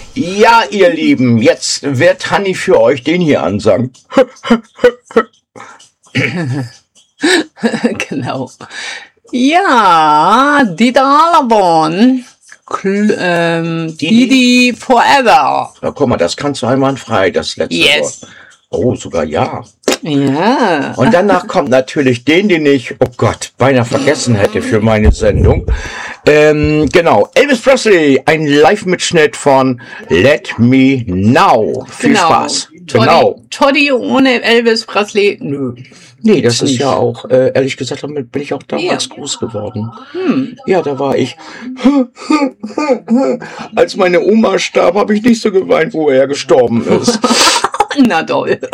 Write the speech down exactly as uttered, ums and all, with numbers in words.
Ja, ihr Lieben, jetzt wird Hanni für euch den hier ansagen. Genau. Ja, Dieter Hallerborn. Kl- ähm, Didi? Didi Forever. Na, guck mal, das kannst du einwandfrei, das letzte Yes. Wort. Oh, sogar ja. Ja. Und danach kommt natürlich den, den ich, oh Gott, beinahe vergessen hätte für meine Sendung. Ähm, genau, Elvis Presley, ein Live-Mitschnitt von Let Me Know. Viel Genau. Spaß. Toddy, Genau. Toddy ohne Elvis Presley, nö. Nee, das ist nicht. ja auch, äh, ehrlich gesagt, damit bin ich auch damals Ja. groß geworden. Hm. Ja, da war ich. Als meine Oma starb, habe ich nicht so geweint, wo er gestorben ist. Na toll.